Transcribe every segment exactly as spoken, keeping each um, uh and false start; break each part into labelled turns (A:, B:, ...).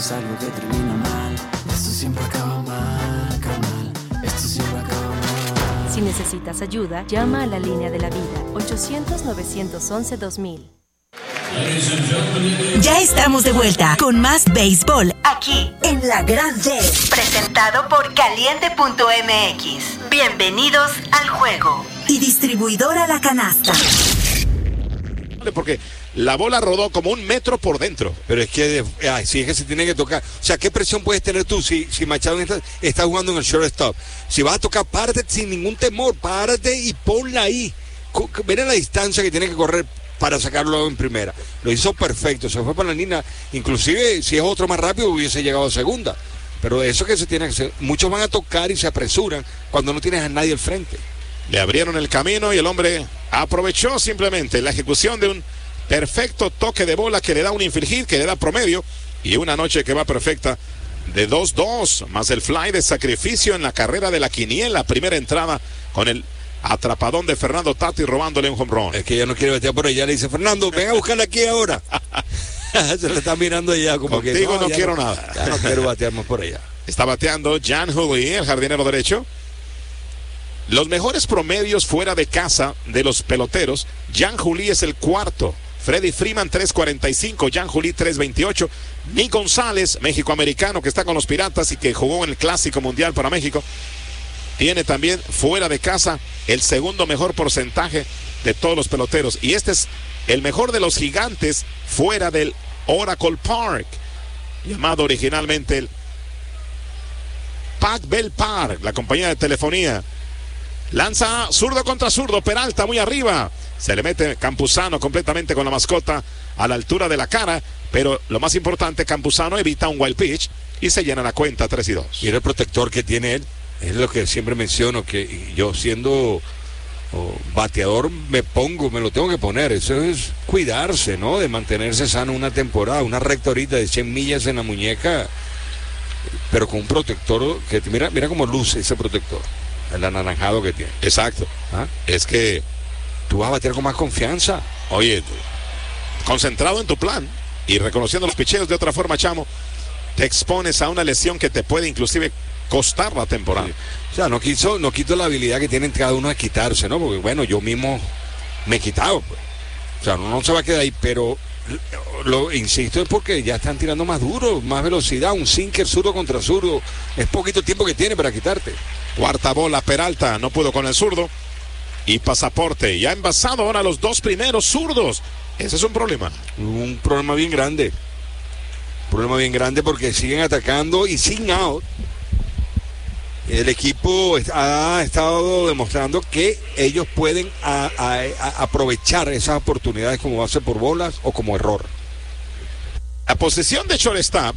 A: es algo que termina mal. Esto siempre acaba mal, carnal. Esto siempre acaba mal.
B: Si necesitas ayuda, llama a la línea de la vida, ochocientos, novecientos once, dos mil.
C: Ya estamos de vuelta con más béisbol aquí en La Gran D, presentado por Caliente punto M X. Bienvenidos al juego. Y distribuidora La Canasta.
D: Porque la bola rodó como un metro por dentro.
E: Pero es que, ay, sí, es que se tiene que tocar. O sea, ¿qué presión puedes tener tú si, si Machado está, está jugando en el shortstop? Si vas a tocar, párate sin ningún temor, párate y ponla ahí. Ven a la distancia que tiene que correr para sacarlo en primera. Lo hizo perfecto, se fue para la línea. Inclusive, si es otro más rápido, hubiese llegado a segunda. Pero eso que se tiene que hacer. Muchos van a tocar y se apresuran cuando no tienes a nadie al frente.
D: Le abrieron el camino y el hombre aprovechó simplemente la ejecución de un perfecto toque de bola que le da un infield hit, que le da promedio, y una noche que va perfecta de dos dos, más el fly de sacrificio en la carrera de la quiniela, primera entrada con el atrapadón de Fernando Tatis robándole un home run.
E: Es que ya no quiere batear por allá, le dice, Fernando, ven a buscarla aquí ahora. Se le está mirando allá como
D: Contigo
E: que no,
D: no quiero
E: no,
D: nada.
E: Ya no quiero batear más por allá.
D: Está bateando Jan Hooley, el jardinero derecho. Los mejores promedios fuera de casa de los peloteros, Jan Hooley es el cuarto. Freddie Freeman tres cuarenta y cinco, Jan Hooley tres veintiocho. Nick González, México-americano que está con los Piratas y que jugó en el Clásico Mundial para México, tiene también fuera de casa el segundo mejor porcentaje de todos los peloteros. Y este es el mejor de los Gigantes fuera del Oracle Park, llamado originalmente el Pac Bell Park, la compañía de telefonía. Lanza zurdo contra zurdo, Peralta muy arriba. Se le mete Campuzano completamente con la mascota a la altura de la cara. Pero lo más importante, Campuzano evita un wild pitch y se llena la cuenta tres y dos.
E: Y el protector que tiene él. Es lo que siempre menciono, que yo siendo oh, bateador me pongo, me lo tengo que poner. Eso es cuidarse, ¿no? De mantenerse sano una temporada, una recta ahorita de cien millas en la muñeca, pero con un protector que mira, mira cómo luce ese protector, el anaranjado que tiene.
D: Exacto.
E: ¿Ah?
D: Es que
E: tú vas a batear con más confianza.
D: Oye, concentrado en tu plan y reconociendo los picheos de otra forma, Chamo, te expones a una lesión que te puede inclusive costar la temporada.
E: Sí. O sea, no quiso, no quito la habilidad que tienen cada uno de quitarse, ¿no? Porque bueno, yo mismo me he quitado, pues. O sea, no, no se va a quedar ahí, pero lo insisto es porque ya están tirando más duro, más velocidad, un sinker zurdo contra zurdo. Es poquito tiempo que tiene para quitarte.
D: Cuarta bola, Peralta no pudo con el zurdo. Y Pasaporte, ya envasado ahora los dos primeros zurdos. Ese es un problema.
E: Un problema bien grande. Un problema bien grande porque siguen atacando y sin out. El equipo ha estado demostrando que ellos pueden a, a, a aprovechar esas oportunidades como base por bolas o como error.
D: La posición de shortstop,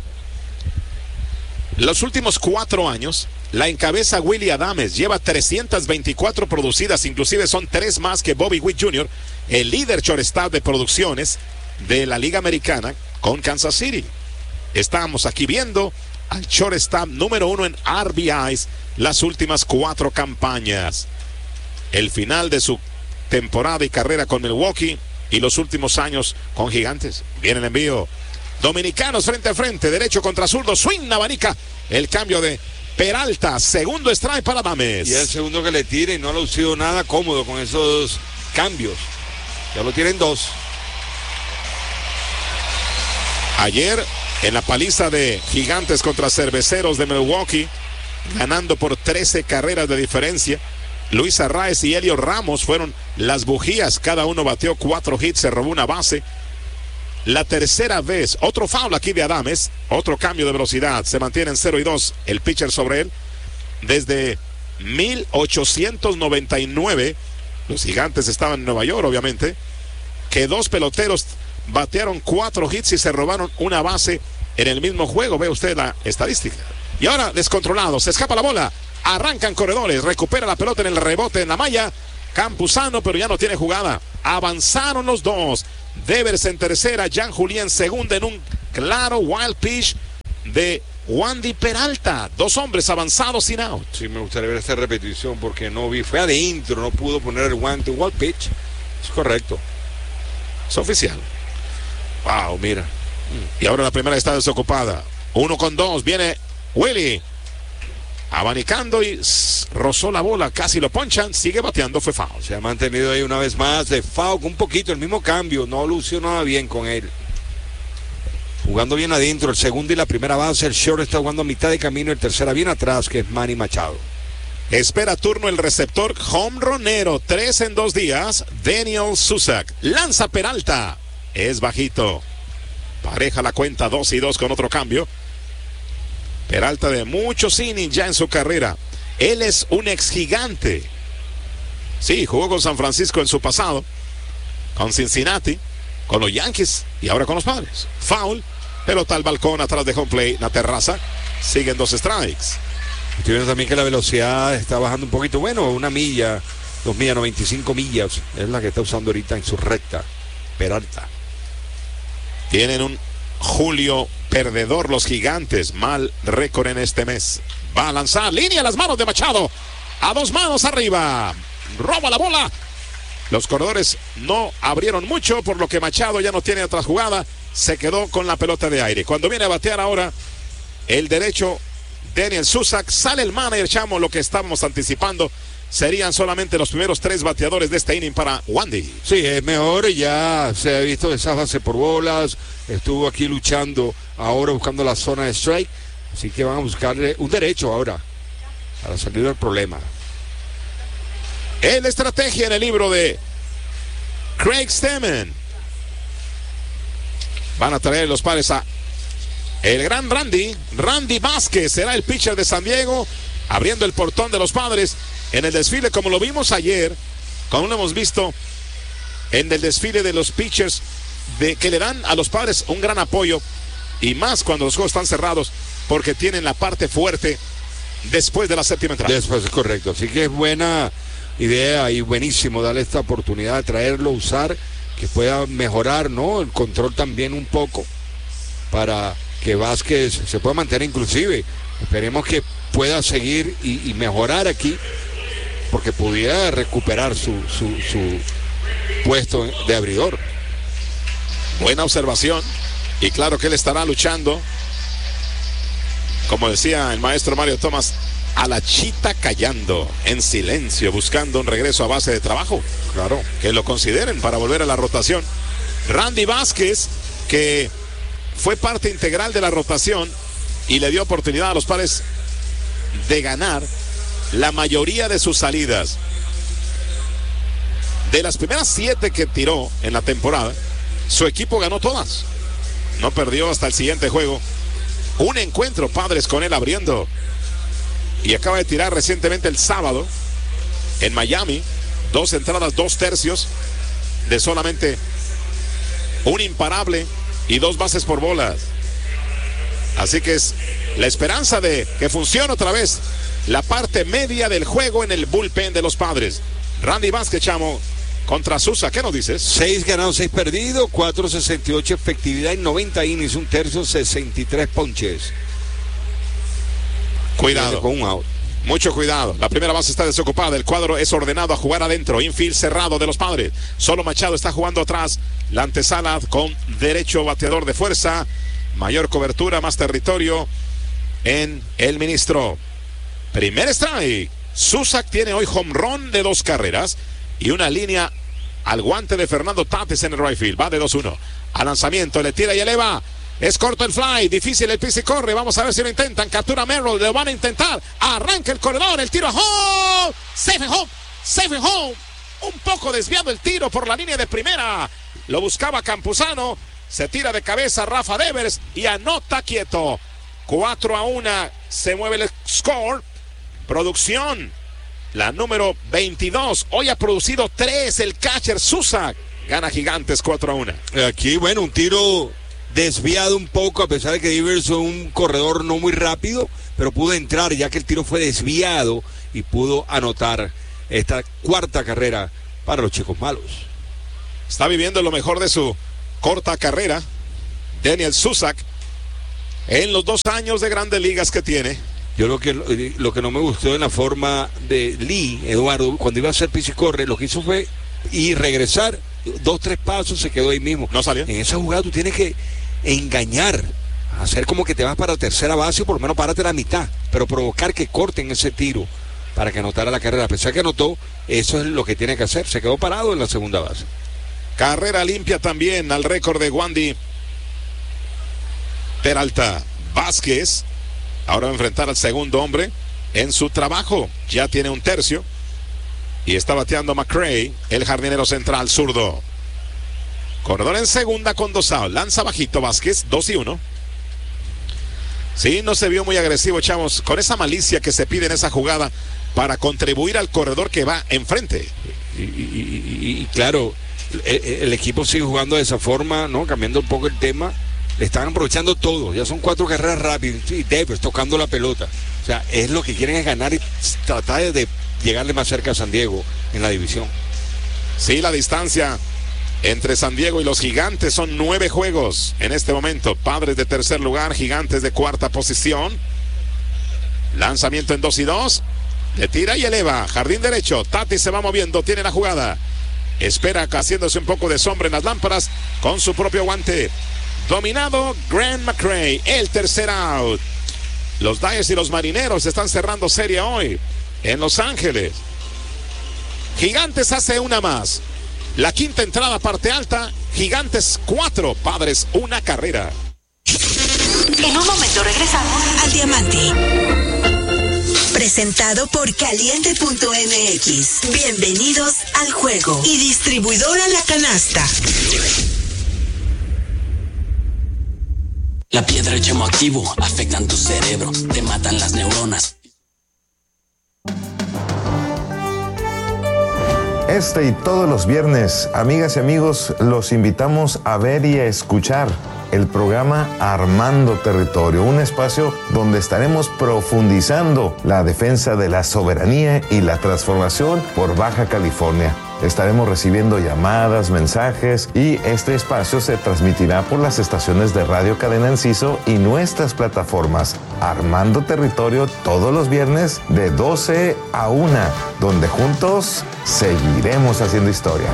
D: los últimos cuatro años, la encabeza Willy Adames, lleva trescientas veinticuatro producidas, inclusive son tres más que Bobby Witt junior, el líder shortstop de producciones de la Liga Americana con Kansas City. Estamos aquí viendo al shortstop número uno en R B Is las últimas cuatro campañas. El final de su temporada y carrera con Milwaukee y los últimos años con Gigantes. Viene el envío. Dominicanos frente a frente, derecho contra zurdo, swing, abanica. El cambio de Peralta, segundo strike para Adames.
E: Y el segundo que le tire y no ha lucido nada cómodo con esos cambios. Ya lo tienen dos.
D: Ayer en la paliza de Gigantes contra Cerveceros de Milwaukee, ganando por trece carreras de diferencia, Luis Arraez y Elio Ramos fueron las bujías. Cada uno bateó cuatro hits, se robó una base. La tercera vez, otro foul aquí de Adames, otro cambio de velocidad, se mantiene en cero y dos el pitcher sobre él. Desde mil ochocientos noventa y nueve, los Gigantes estaban en Nueva York, obviamente, que dos peloteros batearon cuatro hits y se robaron una base en el mismo juego. Ve usted la estadística. Y ahora descontrolado, se escapa la bola, arrancan corredores, recupera la pelota en el rebote en la malla. Campuzano, pero ya no tiene jugada. Avanzaron los dos. Devers en tercera, Jan Hooley en segunda, en un claro wild pitch de Wandy Peralta. Dos hombres avanzados sin out.
E: Sí, me gustaría ver esta repetición porque no vi, fue adentro, no pudo poner el guante. Wild pitch, es correcto.
D: Es oficial. Wow, mira. Y ahora la primera está desocupada. Uno con dos, viene Willie. Abanicando y rozó la bola, casi lo ponchan, sigue bateando, fue foul.
E: Se ha mantenido ahí una vez más de foul, un poquito, el mismo cambio, no lució nada bien con él. Jugando bien adentro, el segundo y la primera base, el short está jugando a mitad de camino, el tercera bien atrás, que es Manny Machado.
D: Espera turno el receptor homeronero, tres en dos días, Daniel Susac. Lanza Peralta, es bajito. Pareja la cuenta, dos y dos con otro cambio. Peralta de muchos innings ya en su carrera. Él es un ex gigante. Sí, jugó con San Francisco en su pasado, con Cincinnati, con los Yankees y ahora con los Padres. Foul, pelota al balcón atrás de home plate, la terraza. Siguen dos strikes.
E: Estoy viendo también que la velocidad está bajando un poquito. Bueno, una milla, dos millas, noventa y cinco millas. Es la que está usando ahorita en su recta. Peralta.
D: Tienen un julio perdedor los Gigantes. Mal récord en este mes. Va a lanzar, línea a las manos de Machado. A dos manos arriba. Roba la bola. Los corredores no abrieron mucho, por lo que Machado ya no tiene otra jugada. Se quedó con la pelota de aire. Cuando viene a batear ahora el derecho Daniel Susac, sale el manager Chamo, lo que estábamos anticipando. Serían solamente los primeros tres bateadores de este inning para Wandy.
E: Sí, es mejor, ya se ha visto esa base por bolas, estuvo aquí luchando ahora buscando la zona de strike, así que van a buscarle un derecho ahora para salir del problema.
D: En la estrategia en el libro de Craig Stammen. Van a traer los Padres a el gran Randy, Randy Vázquez será el pitcher de San Diego, abriendo el portón de los Padres en el desfile, como lo vimos ayer, como lo hemos visto en el desfile de los pitchers de, que le dan a los Padres un gran apoyo, y más cuando los juegos están cerrados, porque tienen la parte fuerte después de la séptima entrada.
E: Después, es correcto, así que es buena idea y buenísimo darle esta oportunidad de traerlo, usar, que pueda mejorar, ¿no? El control también un poco, para que Vázquez se pueda mantener, inclusive esperemos que pueda seguir y, y mejorar aquí, porque pudiera recuperar su, su, su puesto de abridor.
D: Buena observación, y claro que él estará luchando, como decía el maestro Mario Thomas, a la chita callando, en silencio, buscando un regreso a base de trabajo.
E: Claro,
D: que lo consideren para volver a la rotación. Randy Vázquez, que fue parte integral de la rotación y le dio oportunidad a los Padres de ganar la mayoría de sus salidas. De las primeras siete que tiró en la temporada, su equipo ganó todas. No perdió hasta el siguiente juego. Un encuentro Padres con él abriendo. Y acaba de tirar recientemente el sábado en Miami. Dos entradas, dos tercios de solamente un imparable y dos bases por bolas. Así que es la esperanza de que funcione otra vez la parte media del juego en el bullpen de los Padres. Randy Vázquez, Chamo, contra Susa, ¿qué nos dices?
E: seis ganados, seis perdidos, cuatro sesenta y ocho efectividad en noventa innings, un tercio, sesenta y tres ponches.
D: Cuidado.
E: Con un out.
D: Mucho cuidado, la primera base está desocupada, el cuadro es ordenado a jugar adentro, infield cerrado de los Padres, solo Machado está jugando atrás, la antesala con derecho bateador de fuerza, mayor cobertura, más territorio en el ministro. Primer strike, Susac tiene hoy home run de dos carreras y una línea al guante de Fernando Tatis en el right field, va de dos uno, al lanzamiento, le tira y eleva. Es corto el fly, difícil el pis y corre. Vamos a ver si lo intentan. Captura Merrill, lo van a intentar. Arranca el corredor, el tiro a home. Safe and home, safe and home. Un poco desviado el tiro por la línea de primera. Lo buscaba Campuzano. Se tira de cabeza Rafa Devers y anota quieto. cuatro a uno se mueve el score. Producción, la número veintidós. Hoy ha producido tres el catcher Susac. Gana Gigantes cuatro a uno.
E: Aquí, bueno, un tiro desviado un poco, a pesar de que Devers es un corredor no muy rápido, pero pudo entrar ya que el tiro fue desviado y pudo anotar esta cuarta carrera para los Chicos Malos.
D: Está viviendo lo mejor de su corta carrera Daniel Susac en los dos años de Grandes Ligas que tiene.
E: Yo lo que lo que no me gustó en la forma de Lee, Eduardo, cuando iba a hacer pis y corre, lo que hizo fue ir regresar dos, tres pasos, se quedó ahí mismo.
D: No salió.
E: En esa jugada tú tienes que engañar hacer como que te vas para tercera base o por lo menos párate a la mitad, pero provocar que corten ese tiro para que anotara la carrera. A pesar que anotó, eso es lo que tiene que hacer. Se quedó parado en la segunda base.
D: Carrera limpia también al récord de Wandy Peralta Vázquez. Ahora va a enfrentar al segundo hombre en su trabajo. Ya tiene un tercio. Y está bateando McCray, el jardinero central zurdo. Corredor en segunda con dos outs. Lanza bajito Vázquez, dos y uno. Sí, no se vio muy agresivo, chavos, con esa malicia que se pide en esa jugada para contribuir al corredor que va enfrente.
E: Y, y, y, y claro, el, el equipo sigue jugando de esa forma, ¿no? Cambiando un poco el tema. Le están aprovechando todo. Ya son cuatro carreras rápidas. Y Devers tocando la pelota. O sea, es lo que quieren es ganar y tratar de llegarle más cerca a San Diego en la división.
D: Sí, la distancia entre San Diego y los Gigantes son nueve juegos en este momento. Padres de tercer lugar, Gigantes de cuarta posición. Lanzamiento en dos y dos. Le tira y eleva. Jardín derecho. Tati se va moviendo. Tiene la jugada. Espera haciéndose un poco de sombra en las lámparas con su propio guante. Dominado Grant McCray. El tercer out. Los Dyers y los Marineros están cerrando serie hoy en Los Ángeles. Gigantes hace una más. La quinta entrada, parte alta. Gigantes cuatro, Padres una carrera.
C: En un momento regresamos al Diamante. Presentado por Caliente punto M X. Bienvenidos al juego. Y distribuidora La Canasta.
A: La piedra, el chemo activo, afectan tu cerebro, te matan las neuronas.
F: Este y todos los viernes, amigas y amigos, los invitamos a ver y a escuchar el programa Armando Territorio, un espacio donde estaremos profundizando la defensa de la soberanía y la transformación por Baja California. Estaremos recibiendo llamadas, mensajes y este espacio se transmitirá por las estaciones de Radio Cadena Enciso y nuestras plataformas. Armando Territorio todos los viernes de doce a una, donde juntos seguiremos haciendo historia.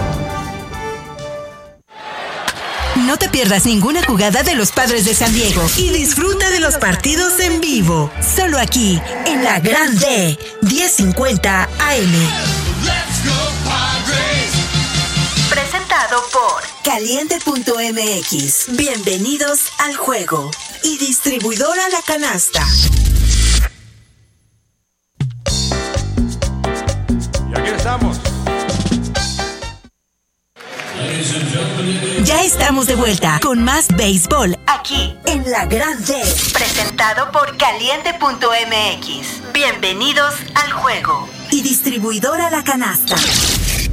C: No te pierdas ninguna jugada de los Padres de San Diego y disfruta de los partidos en vivo. Solo aquí, en la Gran D, diez cincuenta A M. Presentado por Caliente punto M X. Bienvenidos al juego. Y distribuidora La Canasta.
E: Y aquí estamos.
C: Ya estamos de vuelta con más béisbol aquí en La Gran D. Presentado por Caliente punto M X. Bienvenidos al juego. Y distribuidora La Canasta.